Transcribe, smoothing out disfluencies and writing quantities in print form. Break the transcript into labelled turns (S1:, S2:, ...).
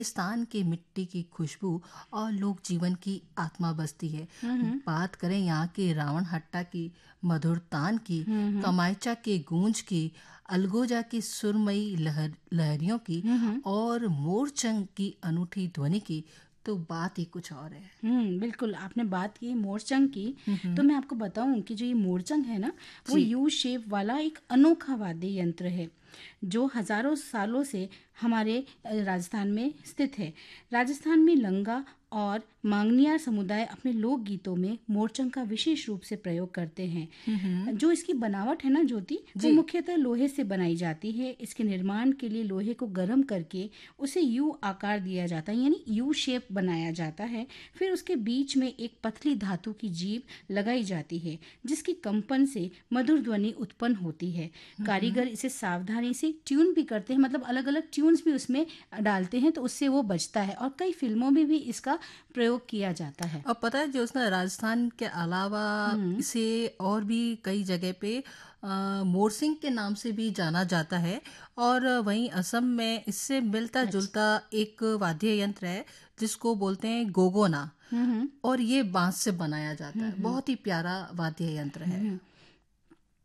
S1: स्थान की मिट्टी की खुशबू और लोक जीवन की आत्मा बसती है। बात करें यहाँ के रावण हट्टा की मधुर तान की, कमायचा के गूंज की, अलगोजा की सुरमई लहरियों की और मोरचंग की अनूठी ध्वनि की, तो बात ही कुछ और है।
S2: बिल्कुल, आपने बात की मोरचंग की, तो मैं आपको बताऊं कि जो ये मोरचंग है ना, वो
S1: जी।
S2: यू शेप वाला एक अनोखा वाद्य यंत्र है जो हजारों सालों से हमारे राजस्थान में स्थित है। राजस्थान में लंगा और मांगनियार समुदाय अपने लोकगीतों में मोरचंग का विशेष रूप से प्रयोग करते हैं। जो इसकी बनावट है ना ज्योति, वो
S1: जी।
S2: मुख्यतः लोहे से बनाई जाती है। इसके निर्माण के लिए लोहे को गर्म करके उसे यू आकार दिया जाता है, यानी यू शेप बनाया जाता है। फिर उसके बीच में एक पतली धातु की जीभ लगाई जाती है जिसकी कंपन से मधुर ध्वनि उत्पन्न होती है। कारीगर इसे सावधानी से ट्यून भी करते हैं, मतलब अलग अलग ट्यून्स भी उसमें डालते हैं तो उससे वो बजता है, और कई फिल्मों में भी इसका प्रयोग किया जाता है।
S1: और पता है जो उसने राजस्थान के अलावा इसे और भी कई जगह पे मोरसिंग के नाम से भी जाना जाता है। और वहीं असम में इससे मिलता जुलता एक वाद्य यंत्र है जिसको बोलते हैं गोगोना, और ये बांस से बनाया जाता है। बहुत ही प्यारा वाद्य यंत्र है।